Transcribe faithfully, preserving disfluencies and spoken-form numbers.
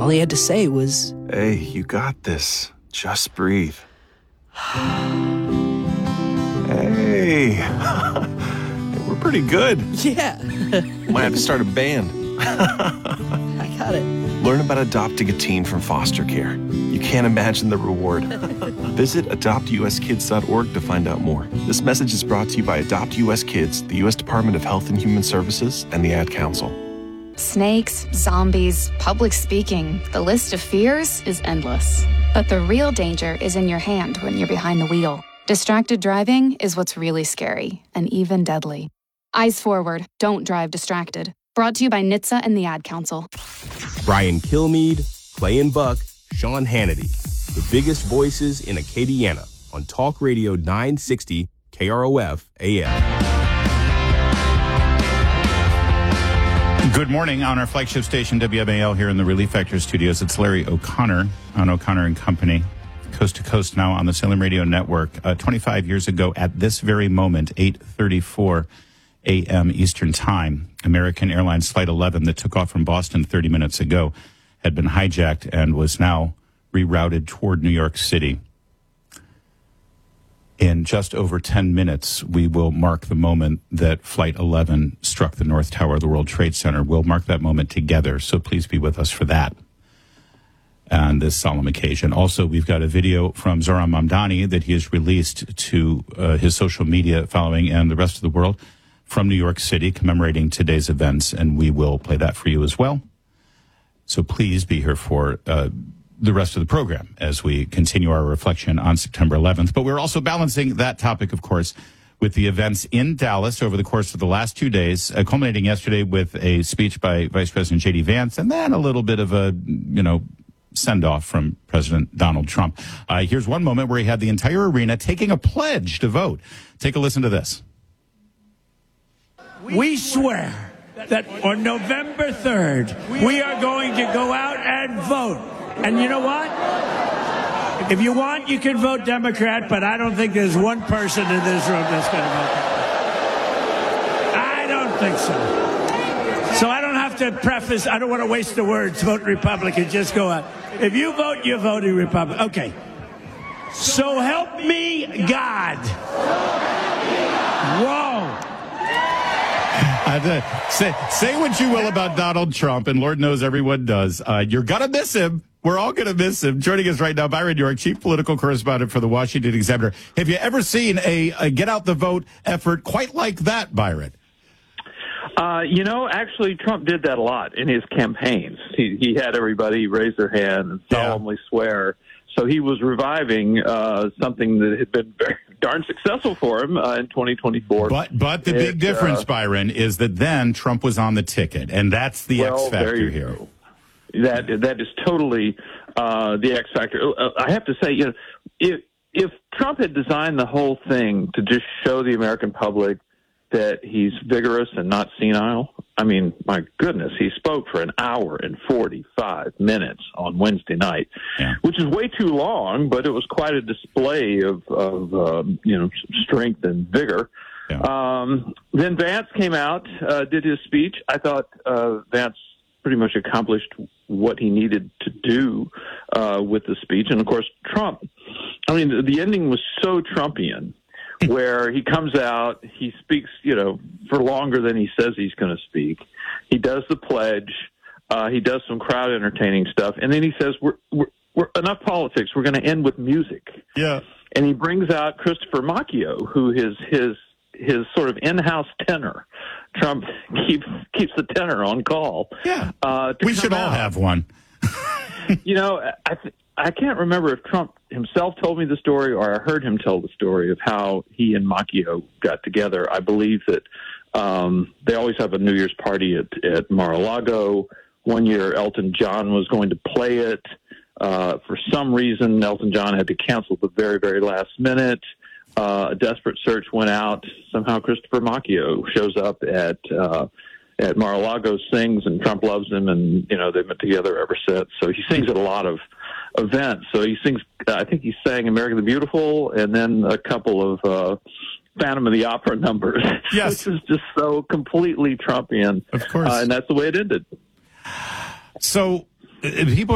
all he had to say was, "Hey, you got this. Just breathe." Hey, we're pretty good. yeah, Might have to start a band. I got it. Learn about adopting a teen from foster care. You can't imagine the reward. Visit adopt u s kids dot org to find out more. This message is brought to you by Adopt U S Kids, the U S Department of Health and Human Services, and the Ad Council. Snakes, zombies, public speaking. The list of fears is endless. But the real danger is in your hand when you're behind the wheel. Distracted driving is what's really scary and even deadly. Eyes forward. Don't drive distracted. Brought to you by N H T S A and the Ad Council. Brian Kilmeade, Clay and Buck, Sean Hannity. The biggest voices in Acadiana on Talk Radio nine sixty K R O F A M. Good morning on our flagship station, W M A L, here in the Relief Factor studios. It's Larry O'Connor on O'Connor and Company, coast to coast now on the Salem Radio Network. Uh, twenty-five years ago, at this very moment, eight thirty-four a.m. Eastern Time, American Airlines Flight eleven that took off from Boston thirty minutes ago had been hijacked and was now rerouted toward New York City. In just over ten minutes, we will mark the moment that Flight eleven struck the North Tower of the World Trade Center. We'll mark that moment together, so please be with us for that on this solemn occasion. Also, we've got a video from Zohran Mamdani that he has released to uh, his social media following and the rest of the world from New York City commemorating today's events, and we will play that for you as well. So please be here for uh, the rest of the program as we continue our reflection on September eleventh. But we're also balancing that topic, of course, with the events in Dallas over the course of the last two days, uh, culminating yesterday with a speech by Vice President J D Vance, and then a little bit of a, you know, send-off from President Donald Trump. Uh, here's one moment where he had the entire arena taking a pledge to vote. Take a listen to this. We swear that on November third, we are going to go out and vote. And you know what? If you want, you can vote Democrat, but I don't think there's one person in this room that's going to vote Democrat. I don't think so. So I don't have to preface, I don't want to waste the words, vote Republican, just go out. If you vote, you're voting Republican. Okay. So help me God. Whoa. Uh, say, say what you will about Donald Trump, and Lord knows everyone does. Uh, you're going to miss him. We're all going to miss him. Joining us right now, Byron York, chief political correspondent for the Washington Examiner. Have you ever seen a, a get out the vote effort quite like that, Byron? Uh, you know, actually, Trump did that a lot in his campaigns. He, he had everybody raise their hand and solemnly yeah. swear. So he was reviving uh, something that had been very darn successful for him uh, in twenty twenty-four. But but the it, big difference, uh, Byron, is that then Trump was on the ticket, and that's the well, X factor here. Go. That that is totally uh, the X factor. Uh, I have to say, you know, if if Trump had designed the whole thing to just show the American public that he's vigorous and not senile, I mean, my goodness, he spoke for an hour and forty-five minutes on Wednesday night, yeah. which is way too long, but it was quite a display of, of um, you know, strength and vigor. Yeah. Um, then Vance came out, uh, did his speech. I thought uh, Vance pretty much accomplished what he needed to do uh, with the speech. And, of course, Trump, I mean, the, the ending was so Trumpian, where he comes out, he speaks, you know, for longer than he says he's going to speak. He does the pledge. Uh, he does some crowd entertaining stuff. And then he says, we're, we're, we're enough politics. We're going to end with music. Yeah. And he brings out Christopher Macchio, who is his, his sort of in-house tenor. Trump keeps, keeps the tenor on call. Yeah. Uh, we should all out. have one. You know, I th- I can't remember if Trump himself told me the story or I heard him tell the story of how he and Macchio got together. I believe that um, they always have a New Year's party at, at Mar-a-Lago. One year, Elton John was going to play it. Uh, for some reason, Elton John had to cancel the very, very last minute. Uh, a desperate search went out. Somehow Christopher Macchio shows up at uh, at Mar-a-Lago, sings, and Trump loves him, and, you know, they've been together ever since. So he sings at a lot of events. So he sings, I think he sang America the Beautiful, and then a couple of uh, Phantom of the Opera numbers, yes. which is just so completely Trumpian. Of course. Uh, and that's the way it ended. So people